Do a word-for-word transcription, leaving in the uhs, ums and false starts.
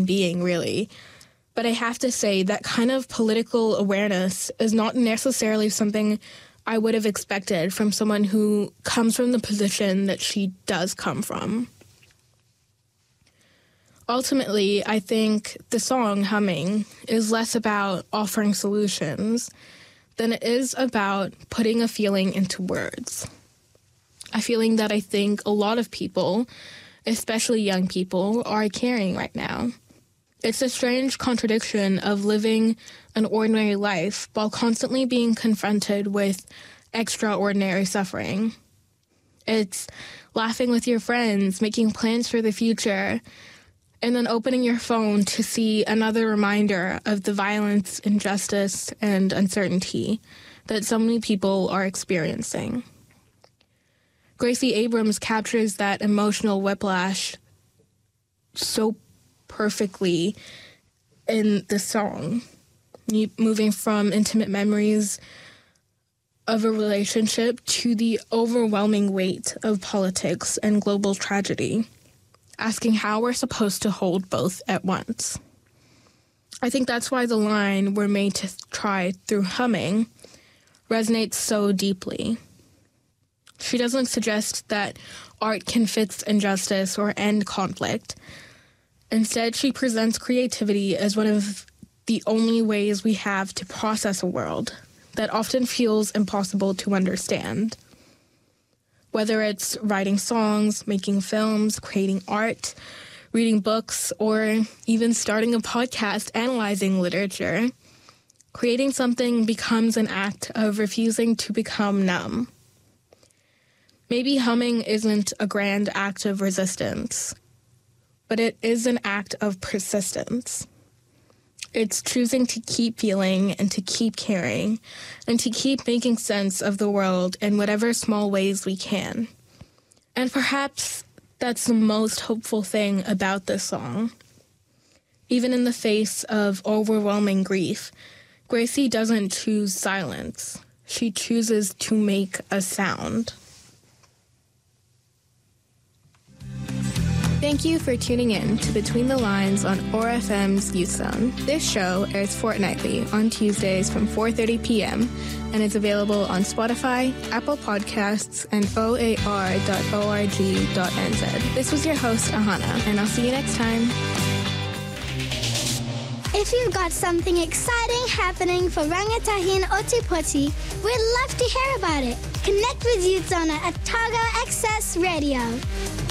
human being, really. But I have to say that kind of political awareness is not necessarily something I would have expected from someone who comes from the position that she does come from. Ultimately, I think the song Humming is less about offering solutions than it is about putting a feeling into words. A feeling that I think a lot of people, especially young people, are carrying right now. It's a strange contradiction of living an ordinary life while constantly being confronted with extraordinary suffering. It's laughing with your friends, making plans for the future, and then opening your phone to see another reminder of the violence, injustice, and uncertainty that so many people are experiencing. Gracie Abrams captures that emotional whiplash so perfectly in the song, moving from intimate memories of a relationship to the overwhelming weight of politics and global tragedy, asking how we're supposed to hold both at once. I think that's why the line "we're made to try through humming" resonates so deeply. She doesn't suggest that art can fix injustice or end conflict. Instead, she presents creativity as one of the only ways we have to process a world that often feels impossible to understand. Whether it's writing songs, making films, creating art, reading books, or even starting a podcast analyzing literature, creating something becomes an act of refusing to become numb. Maybe humming isn't a grand act of resistance, but it is an act of persistence. It's choosing to keep feeling and to keep caring and to keep making sense of the world in whatever small ways we can. And perhaps that's the most hopeful thing about this song. Even in the face of overwhelming grief, Gracie doesn't choose silence. She chooses to make a sound. Thank you for tuning in to Between the Lines on O R F M's Youth Zone. This show airs fortnightly on Tuesdays from four thirty p.m. and is available on Spotify, Apple Podcasts, and O A R dot org dot n z. This was your host, Ahana, and I'll see you next time. If you've got something exciting happening for Rangatahi and Otipoti, we'd love to hear about it. Connect with Youth Zone at Targa Access Radio.